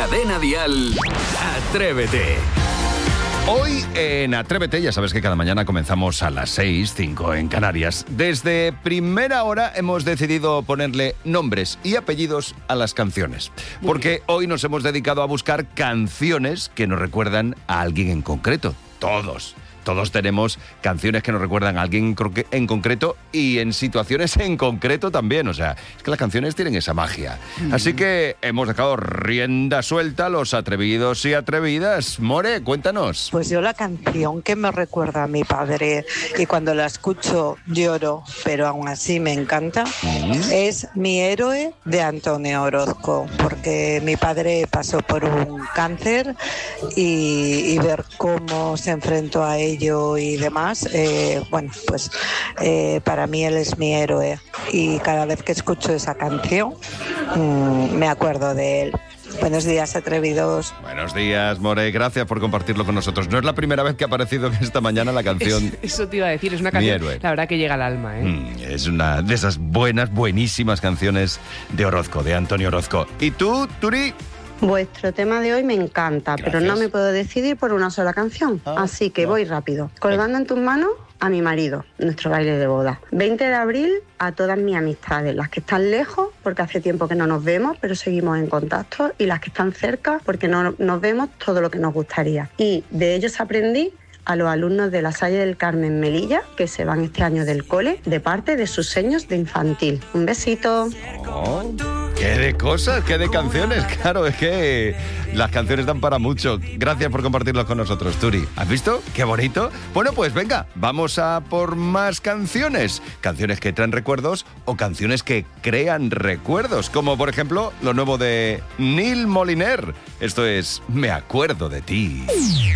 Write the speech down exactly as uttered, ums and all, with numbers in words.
Cadena Dial, Atrévete. Hoy en Atrévete, ya sabes que cada mañana comenzamos a las seis, cinco en Canarias. Desde primera hora hemos decidido ponerle nombres y apellidos a las canciones. Porque hoy nos hemos dedicado a buscar canciones que nos recuerdan a alguien en concreto. Todos. Todos tenemos canciones que nos recuerdan a alguien en concreto y en situaciones en concreto también. O sea, es que las canciones tienen esa magia. Mm. Así que hemos dejado rienda suelta a los atrevidos y atrevidas. More, cuéntanos. Pues yo la canción que me recuerda a mi padre y cuando la escucho lloro, pero aún así me encanta, mm. es Mi héroe de Antonio Orozco. Porque mi padre pasó por un cáncer y, y ver cómo se enfrentó a él y demás, eh, bueno, pues eh, para mí él es mi héroe y cada vez que escucho esa canción mmm, me acuerdo de él. Buenos días, atrevidos. Buenos días, More. Gracias por compartirlo con nosotros. No es la primera vez que ha aparecido esta mañana la canción. Es, eso te iba a decir, es una canción, la verdad, que llega al alma, ¿eh? Mm, es una de esas buenas, buenísimas canciones de Orozco, de Antonio Orozco. ¿Y tú, Turi? Vuestro tema de hoy me encanta, Gracias. Pero no me puedo decidir por una sola canción, ah, así que no. voy rápido. Colgando en tus manos a mi marido, nuestro baile de boda. veinte de abril a todas mis amistades, las que están lejos porque hace tiempo que no nos vemos, pero seguimos en contacto, y las que están cerca porque no nos vemos todo lo que nos gustaría. Y de ellos aprendí a los alumnos de la Salle del Carmen Melilla, que se van este año del cole, de parte de sus seños de infantil. Un besito. Oh, ¡qué de cosas! ¡Qué de canciones! Claro, es que las canciones dan para mucho. Gracias por compartirlos con nosotros, Turi. ¿Has visto? ¡Qué bonito! Bueno, pues venga, vamos a por más canciones. Canciones que traen recuerdos o canciones que crean recuerdos, como por ejemplo lo nuevo de Neil Moliner. Esto es Me acuerdo de ti.